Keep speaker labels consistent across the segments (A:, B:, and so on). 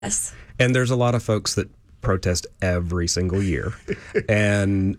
A: Yes.
B: And there's a lot of folks that protest every single year. And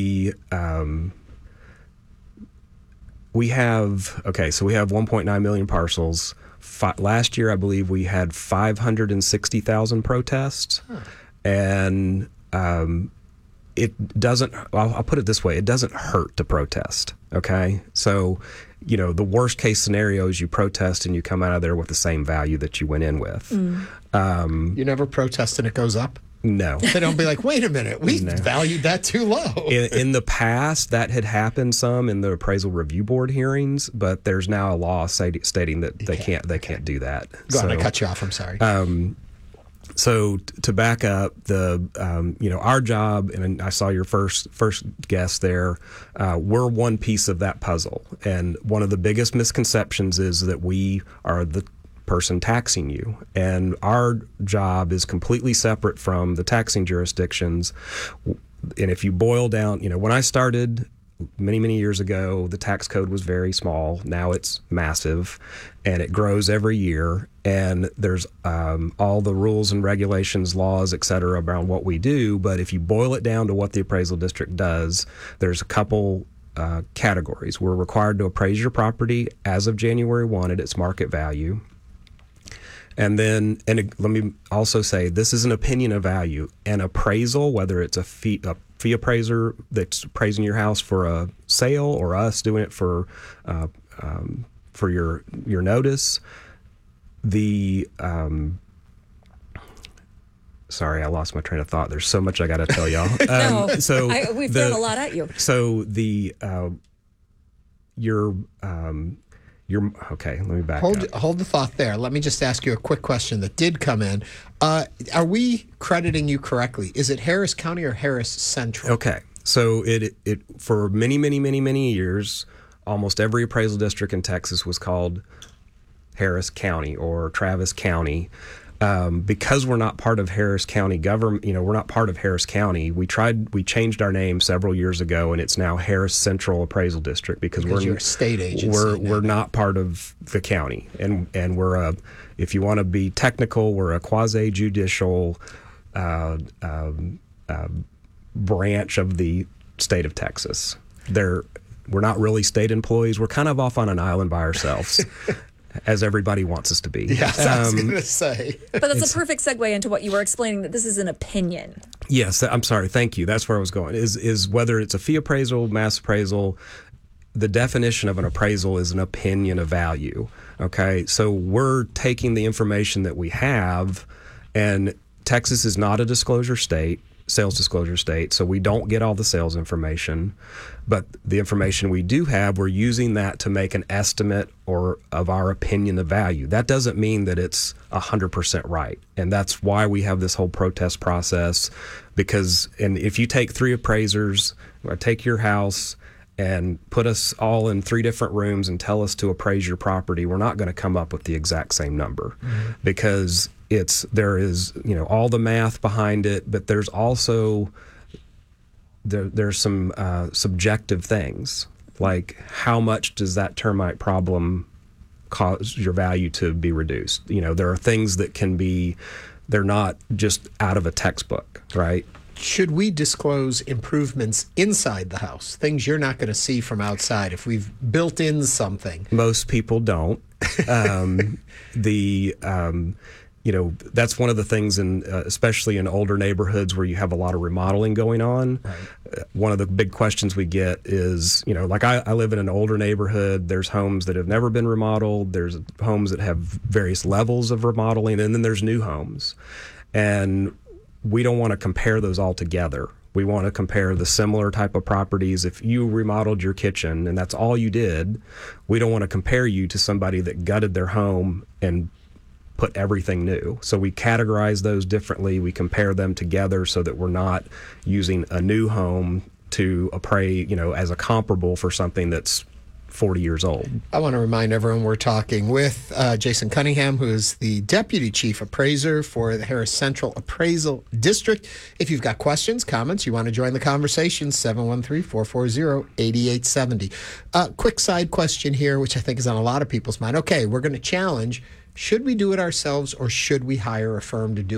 B: we have 1.9 million parcels. Last year, I believe we had 560,000 protests. Huh. And it doesn't, I'll put it this way, it doesn't hurt to protest, okay? So, the worst case scenario is you protest and you come out of there with the same value that you went in with.
C: You never protest and it goes up?
B: No.
C: They don't be like, wait a minute, we valued that too low.
B: In the past, that had happened some in the appraisal review board hearings, but there's now a law stating that they can't do that.
C: Go on, I cut you off. I'm sorry.
B: So to back up, our job, and I saw your first guest there, we're one piece of that puzzle. And one of the biggest misconceptions is that we are the person taxing you. And our job is completely separate from the taxing jurisdictions. And if you boil down, when I started many, many years ago, the tax code was very small. Now it's massive, and it grows every year. And there's all the rules and regulations, laws, et cetera, around what we do. But if you boil it down to what the appraisal district does, there's a couple categories. We're required to appraise your property as of January 1 at its market value. And then, let me also say, this is an opinion of value. An appraisal, whether it's a fee appraiser that's appraising your house for a sale, or us doing it for your notice, sorry, I lost my train of thought. There's so much I got to tell y'all.
A: We've thrown a lot at you.
B: So okay, let me back up.
C: Hold the thought there. Let me just ask you a quick question that did come in. Are we crediting you correctly? Is it Harris County or Harris Central?
B: Okay, so it for many, many, many, many years, almost every appraisal district in Texas was called Harris County or Travis County. Because we're not part of Harris County government, we're not part of Harris County. We changed our name several years ago, and it's now Harris Central Appraisal District because
C: you're a state agency.
B: We're not part of the county, and we're if you want to be technical, we're a quasi judicial branch of the state of Texas. We're not really state employees. We're kind of off on an island by ourselves. As everybody wants us to be.
C: Yes, I was going to say.
A: But that's a perfect segue into what you were explaining, that this is an opinion.
B: Yes, I'm sorry. Thank you. That's where I was going. Is whether it's a fee appraisal, mass appraisal, the definition of an appraisal is an opinion of value. Okay? So we're taking the information that we have, and Texas is not a sales disclosure state, so we don't get all the sales information. But the information we do have, we're using that to make an estimate of our opinion of value. That doesn't mean that it's 100% right. And that's why we have this whole protest process. And if you take 3 appraisers, or take your house and put us all in 3 different rooms and tell us to appraise your property, we're not going to come up with the exact same number. Mm-hmm. Because there is all the math behind it, but there's also there's some subjective things, like how much does that termite problem cause your value to be reduced? There are things that they're not just out of a textbook, right?
C: Should we disclose improvements inside the house, things you're not going to see from outside if we've built in something?
B: Most people don't. That's one of the things, especially in older neighborhoods where you have a lot of remodeling going on. Right. One of the big questions we get is, like I live in an older neighborhood. There's homes that have never been remodeled. There's homes that have various levels of remodeling, and then there's new homes. And we don't want to compare those all together. We want to compare the similar type of properties. If you remodeled your kitchen and that's all you did, we don't want to compare you to somebody that gutted their home and put everything new. So we categorize those differently. We compare them together so that we're not using a new home to appraise, as a comparable for something that's 40 years old.
C: I want to remind everyone we're talking with Jason Cunningham, who is the Deputy Chief Appraiser for the Harris Central Appraisal District. If you've got questions, comments, you want to join the conversation, 713-440-8870. Quick side question here, which I think is on a lot of people's mind. Okay, we're going to challenge Should we do it ourselves or should we hire a firm to do